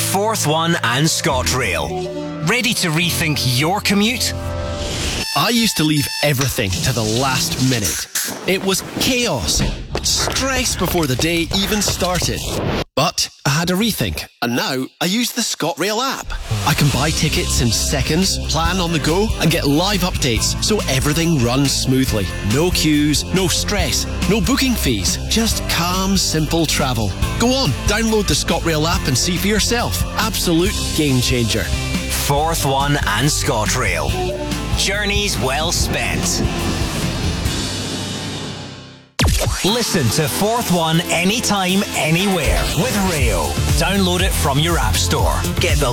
Forth One and ScotRail. Ready to rethink your commute? I used to leave everything to the last minute. It was chaos. Stress before the day even started. But I had a rethink, and now I use the ScotRail app. I can buy tickets in seconds, plan on the go, and get live updates so everything runs smoothly. No queues, no stress, no booking fees, just calm, simple travel. Go on, download the ScotRail app and see for yourself. Absolute game changer. Forth One and ScotRail. Journeys well spent. Listen to Forth One anytime, anywhere with Rayo. Download it from your app store. Get the